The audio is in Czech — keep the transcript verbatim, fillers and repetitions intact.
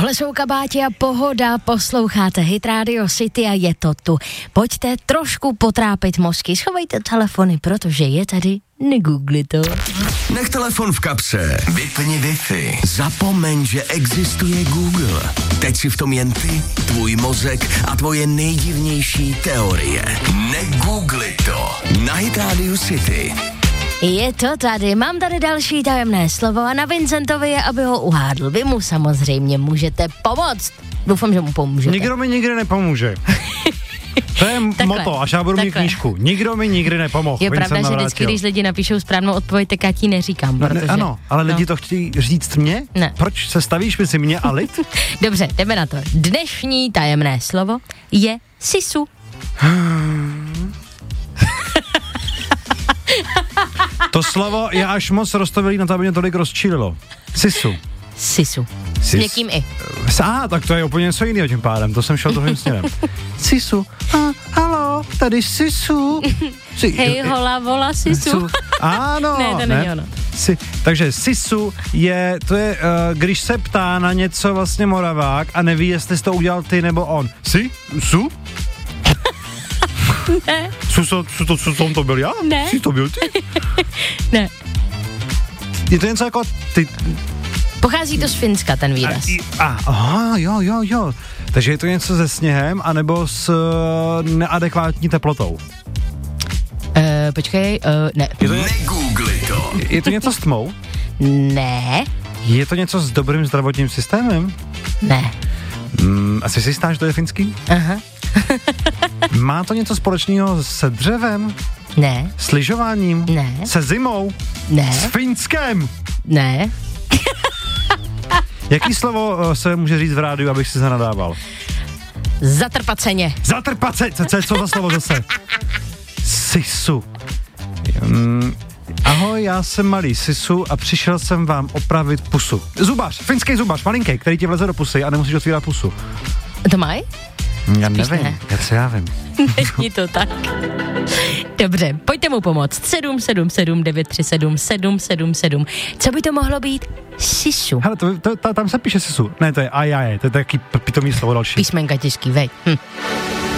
Tohle jsou Kabáti a Pohoda, posloucháte Hit Radio City a je to tu. Pojďte trošku potrápit mozky, schovejte telefony, protože je tady negoogli to. Nech telefon v kapse, vypni Wi-Fi, zapomeň, že existuje Google. Teď si v tom jen ty, tvůj mozek a tvoje nejdivnější teorie. Negoogli to na Hit Radio City. Je to tady, mám tady další tajemné slovo a na Vincentovi je, aby ho uhádl. Vy mu samozřejmě můžete pomoct. Doufám, že mu pomůžete. Nikdo mi nikdy nepomůže. To je takhle, moto, až já budu takhle. mít knížku. Nikdo mi nikdy nepomohl. Je pravda, že vždycky, když lidi napíšou správnou odpověď, tak já ti neříkám, no, protože... Ne, ano, ale no. lidi to chtějí říct mě? Ne. Proč se stavíš mezi mě a lid? Dobře, jdeme na to. Dnešní tajemné slovo je sisu. To slovo je až moc roztovilý na to, aby mě tolik rozčílilo. Sisu. Sisu. S Sis. někým i. Á, tak to je úplně něco jiného tím pádem, to jsem šel druhým směrem. Sisu. A, halo, tady Sisu. Si, Hej, hola, vola, Sisu. Su. Ano. Ne, to není ono. Si, takže Sisu je, to je, uh, když se ptá na něco vlastně Moravák a neví, jestli jsi to udělal ty nebo on. Si? Su? Ne. Su, su, su, to, su, to byl já? Ne. Jsi to byl ty? Ne. Je to něco jako ty... Pochází to z Finska, ten výraz. A, a, aha, jo, jo, jo. Takže je to něco se sněhem, anebo s uh, neadekvátní teplotou? Uh, počkej, uh, ne. Je to, Negoogli to. je to něco s tmou? Ne. Je to něco s dobrým zdravotním systémem? Ne. Mm, asi si jistá, že to je finský? Aha. Má to něco společného se dřevem? Ne. S lyžováním? Ne. Se zimou? Ne. S Finskem? Ne. Jaký slovo uh, se může říct v rádiu, abych si zanadával? Zatrpaceně. Zatrpace, co, co, co za slovo zase? Sisu. Um, ahoj, já jsem malý Sisu a přišel jsem vám opravit pusu. Zubař, finský zubař, malinký, který ti vleze do pusy a nemusíš otvírat pusu. To mají? Já nevím, ne. jak se já vím. Není to tak. Dobře, pojďte mu pomoct. sedm sedm sedm devět tři sedm sedm sedm sedm. Co by to mohlo být? Sisu. Hele, to, to, to, tam se píše Sisu. Ne, to je ajaj, to je taky pitomý slovo další. Písmenka těžký, veď. Hm.